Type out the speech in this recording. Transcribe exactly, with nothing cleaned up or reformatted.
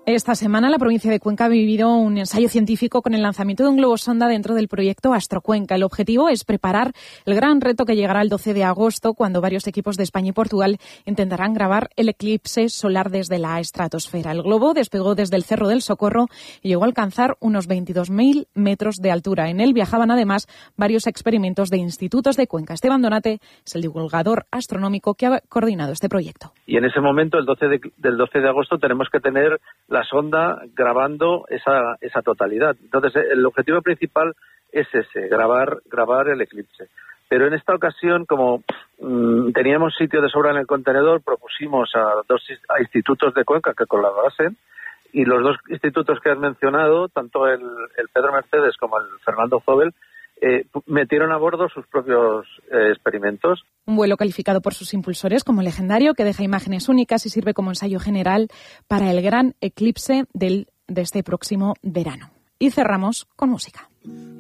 Esta semana la provincia de Cuenca ha vivido un ensayo científico con el lanzamiento de un globo sonda dentro del proyecto Astrocuenca. El objetivo es preparar el gran reto que llegará el doce de agosto, cuando varios equipos de España y Portugal intentarán grabar el eclipse solar desde la estratosfera. El globo despegó desde el Cerro del Socorro y llegó a alcanzar unos veintidós mil metros de altura. En él viajaban además varios experimentos de institutos de Cuenca. Esteban Donate es el divulgador astronómico que ha coordinado este proyecto. Y en ese momento, el doce de, del doce de agosto, tenemos que tener la sonda grabando esa, esa totalidad. Entonces, el objetivo principal es ese, grabar, grabar el eclipse. Pero en esta ocasión, como mmm, teníamos sitio de sobra en el contenedor, propusimos a dos a institutos de Cuenca que colaborasen, y los dos institutos que has mencionado, tanto el, el Pedro Mercedes como el Fernando Zobel, Eh, metieron a bordo sus propios eh, experimentos. Un vuelo calificado por sus impulsores como legendario, que deja imágenes únicas y sirve como ensayo general para el gran eclipse del, de este próximo verano. Y cerramos con música.